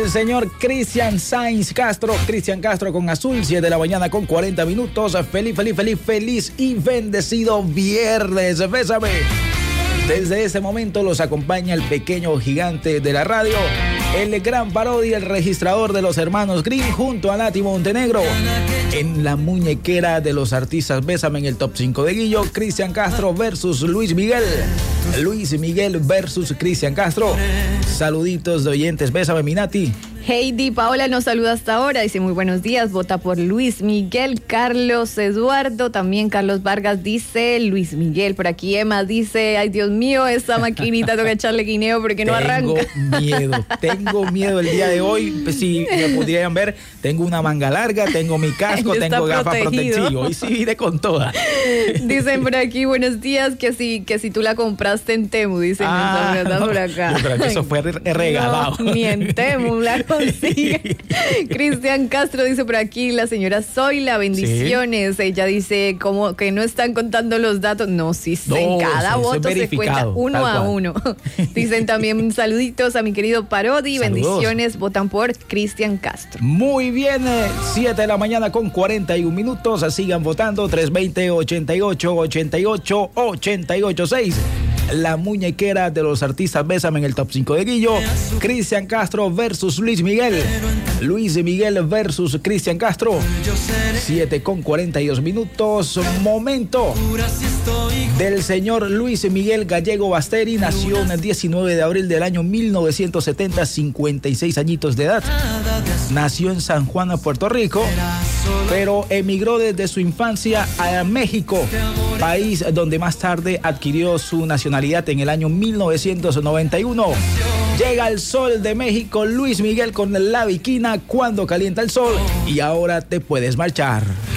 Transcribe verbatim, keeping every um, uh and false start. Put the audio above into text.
el señor Cristian Sainz Castro. Cristian Castro con azul, siete de la mañana con cuarenta minutos. Feliz, feliz, feliz, feliz y bendecido viernes. Bésame. Desde este momento los acompaña el pequeño gigante de la radio, el gran Parodi, el registrador de los hermanos Green, junto a Nati Montenegro. En la muñequera de los artistas, bésame en el top cinco de Guillo, Cristian Castro versus Luis Miguel. Luis Miguel versus Cristian Castro. Saluditos de oyentes, bésame mi Nati. Heidi Paola nos saluda hasta ahora, dice muy buenos días, vota por Luis Miguel. Carlos Eduardo, también Carlos Vargas dice Luis Miguel. Por aquí Emma dice, ay Dios mío, esa maquinita tengo que echarle guineo porque no tengo arranca. Tengo miedo, tengo miedo el día de hoy. Pues, si me pudieran ver, tengo una manga larga, tengo mi casco, tengo gafas protectivas. Hoy sí vine con toda. Dicen por aquí, buenos días, que si, que si tú la compraste en Temu, dicen. Ah, no, por acá. Yo creo que eso fue regalado. No, ni en Temu la consigue. Cristian Castro dice por aquí, la señora Zoila, bendiciones. Sí. Ella dice como que no están contando los datos. No, sí, no, en cada sí, voto se cuenta uno a uno. Dicen también saluditos a mi querido Parodi. Saludos. Bendiciones, votan por Cristian Castro. Muy bien, siete de la mañana con cuarenta y un minutos. Sigan votando, tres veinte, ochenta y ocho, ochenta y ocho, ochenta y ocho, seis. La muñequera de los artistas, bésame en el top cinco de Guillo. Cristian Castro versus Luis Miguel. Luis Miguel versus Cristian Castro. siete con cuarenta y dos minutos. Momento del señor Luis Miguel Gallego Basteri. Nació el diecinueve de abril del año mil novecientos setenta, cincuenta y seis añitos de edad. Nació en San Juan, Puerto Rico, pero emigró desde su infancia a México, país donde más tarde adquirió su nacionalidad en el año mil novecientos noventa y uno. Llega el sol de México, Luis Miguel con la Bikina, Cuando calienta el sol, y ahora te puedes marchar.